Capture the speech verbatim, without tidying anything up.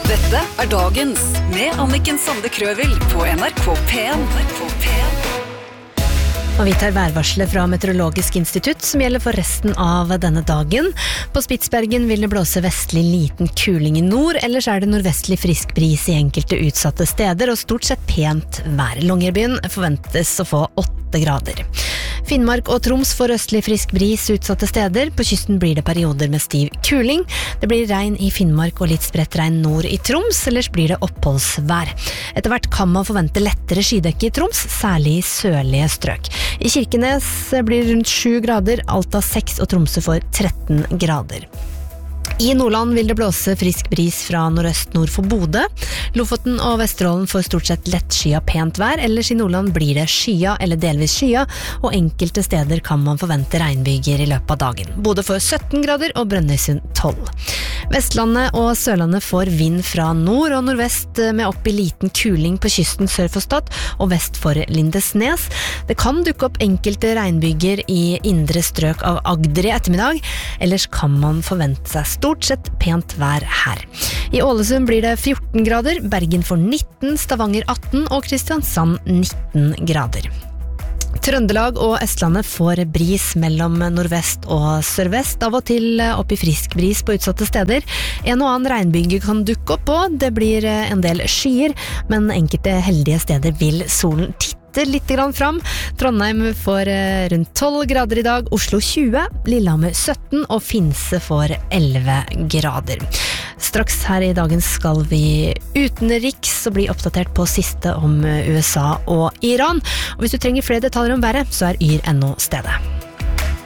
Dette er Dagens med Anniken Sande Krøvel på N R K P en. Og vi tar værvarselet fra Meteorologisk institutt som gjelder for resten av denne dagen. På Spitsbergen vil det blåse vestlig liten kuling i nord, ellers er det nordvestlig frisk bris i enkelte utsatte steder og stort sett pent vær. Longyearbyen forventes å få åtte grader. Finnmark og Troms får østlig frisk bris utsatte steder. På kysten blir det perioder med stiv kuling. Det blir regn i Finnmark og litt spredt regn nord i Troms, ellers blir det oppholdsvær. Etter hvert kan man forvente lettere skydekke i Troms, særlig i sørlige strøk. I Kirkenes blir det rundt sju grader, Alta seks og Tromsø får tretten grader. I Nordland vil det blåse frisk bris fra nordøst nord for Bodø. Lofoten og Vesterålen får stort sett lett skya pent vær, ellers i Nordland blir det skya eller delvis skya, og enkelte steder kan man forvente regnbyger i løpet av dagen. Bodø får sytten grader og Brønnøysund tolv. Vestlandet og Sørlandet får vind fra nord og nordvest med opp i liten kuling på kysten sør for Stad og vest for Lindesnes. Det kan dukke opp enkelte regnbyger i indre strøk av Agder i ettermiddag, ellers kan man forvente seg stort sett pent vær her. I Ålesund blir det fjorten grader, Bergen får nitten, Stavanger atten og Kristiansand nitten grader. Trøndelag og Østlandet får bris mellom nordvest og sørvest, av og til opp i frisk bris på utsatte steder. En og annen regnbyge kan dukke opp, og det blir en del skyer, men enkelte heldige steder vil solen titte litt grann fram. Trondheim får rundt tolv grader i dag, Oslo tjue, Lillehammer sytten og Finse får elleve grader. Straks her i dagen skal vi utenriks og bli oppdatert på siste om U S A og Iran. Og hvis du trenger flere detaljer om været, så er yr punktum no stedet.